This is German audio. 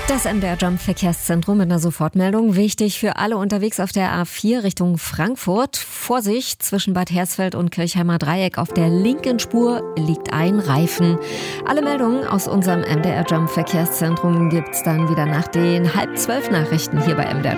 Das MDR Jump Verkehrszentrum mit einer Sofortmeldung. Wichtig für alle unterwegs auf der A4 Richtung Frankfurt. Vorsicht, zwischen Bad Hersfeld und Kirchheimer Dreieck auf der linken Spur liegt ein Reifen. Alle Meldungen aus unserem MDR Jump Verkehrszentrum gibt's dann wieder nach den 11:30 Nachrichten hier bei MDR